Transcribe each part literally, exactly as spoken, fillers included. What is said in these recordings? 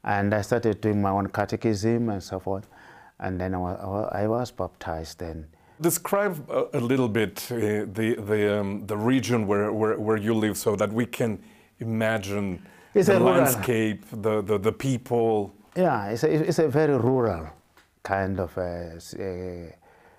And I started doing my own catechism and so forth. And then I was, I was baptized then. Describe a, a little bit uh, the, the, um, the region where, where, where you live so that we can imagine it's the a rural, landscape, the, the, the people. Yeah, it's a, it's a very rural kind of a, a,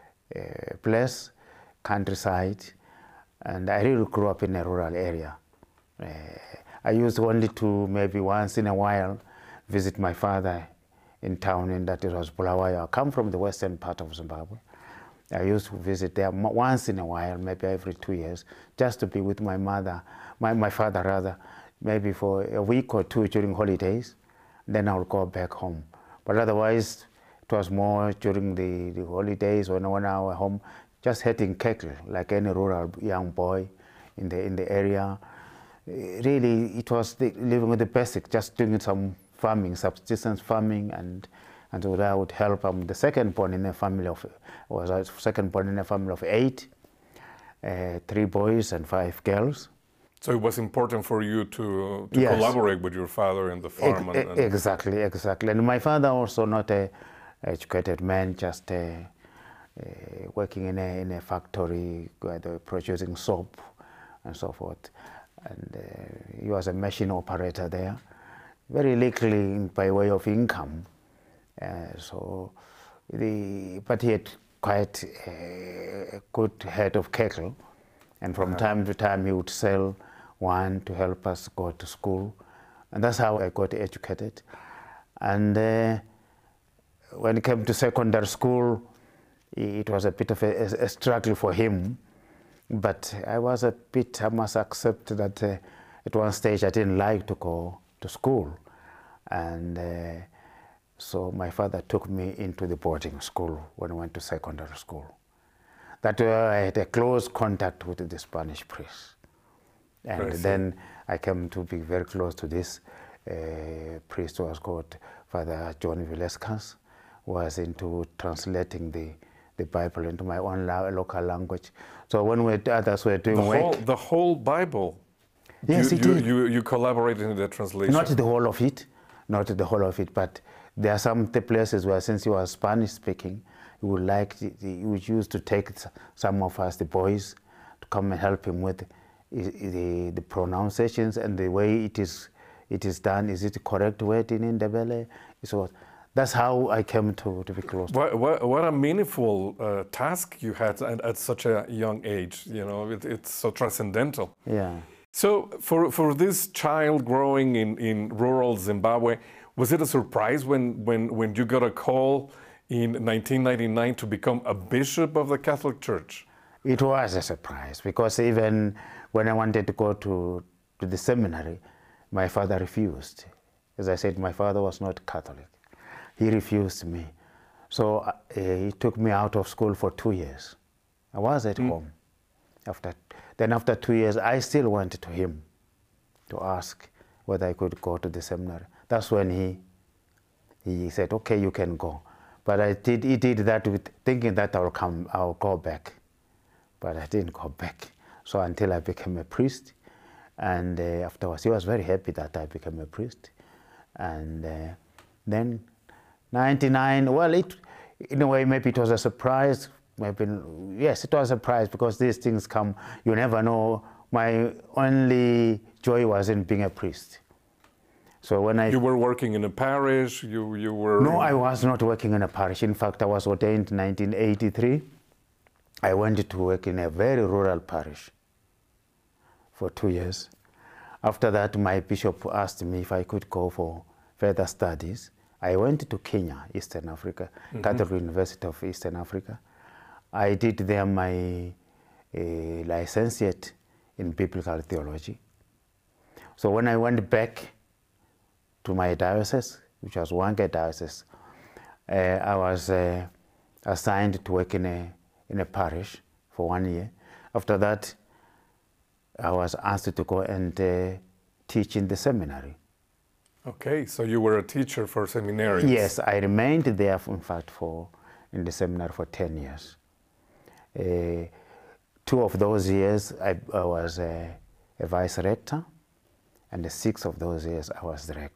a place, countryside. And I really grew up in a rural area. Uh, I used only to maybe once in a while visit my father in town, and that it was Bulawayo. I come from the western part of Zimbabwe. I used to visit there once in a while, maybe every two years, just to be with my mother, my, my father rather, maybe for a week or two during holidays. Then I would go back home. But otherwise, it was more during the, the holidays when, when I was home, just hitting cattle like any rural young boy in the, in the area. Really, it was the, living with the basic, just doing some farming, subsistence farming, and and so that would help. I'm the second born in a family of, was a second born in a family of eight, uh, three boys and five girls. So it was important for you to, to Yes. collaborate with your father in the farm. E and, and exactly, exactly. And my father also not a educated man, just uh, uh, working in a, in a factory where they were producing soap and so forth. And uh, he was a machine operator there, very likely by way of income. Uh, so, the, but he had quite a good head of cattle, and from Uh-huh. time to time he would sell one to help us go to school, and that's how I got educated. And uh, when it came to secondary school, it was a bit of a, a struggle for him, but I was a bit, I must accept that uh, at one stage I didn't like to go to school, and uh, so my father took me into the boarding school when I went to secondary school. That uh, I had a close contact with the Spanish priest. And I see. then I came to be very close to this uh, priest who was called Father John Velasquez, who was into translating the, the Bible into my own la local language. So when we, others were doing the work... whole, the whole Bible? Yes, you, it you, did. you, you collaborated in the translation? Not the whole of it, not the whole of it, but there are some places where, since he was Spanish speaking, he would like, the, the, he would use to take some of us, the boys, to come and help him with the, the, the pronunciations and the way it is, it is done. Is it the correct word in Ndebele? So that's how I came to, to be close. What, what, what a meaningful uh, task you had at, at such a young age. You know, it, it's so transcendental. Yeah. So for, for this child growing in, in rural Zimbabwe, was it a surprise when, when, when you got a call in nineteen ninety-nine to become a bishop of the Catholic Church? It was a surprise, because even when I wanted to go to, to the seminary, my father refused. As I said, my father was not Catholic. He refused me. So uh, he took me out of school for two years. I was at mm. home. After, then after two years, I still went to him to ask whether I could go to the seminary. That's when he, he said, okay, you can go. But I did, he did that with thinking that I'll come, I'll go back. But I didn't go back. So until I became a priest, and uh, afterwards, he was very happy that I became a priest. And uh, then ninety-nine, well, it, in a way, maybe it was a surprise. Maybe, yes, it was a surprise, because these things come, you never know. My only joy was in being a priest. So when I... You were working in a parish, you, you were... No, I was not working in a parish. In fact, I was ordained in nineteen eighty-three. I went to work in a very rural parish for two years. After that, my bishop asked me if I could go for further studies. I went to Kenya, Eastern Africa, mm-hmm. Catholic University of Eastern Africa. I did there my uh, licentiate in biblical theology. So when I went back to my diocese, which was Hwange Diocese, uh, I was uh, assigned to work in a, in a parish for one year. After that, I was asked to go and uh, teach in the seminary. Okay, so you were a teacher for seminarians. Yes, I remained there, in fact, for in the seminary for ten years. Uh, two of those years, I, I was a, a vice rector, and the six of those years, I was the rector.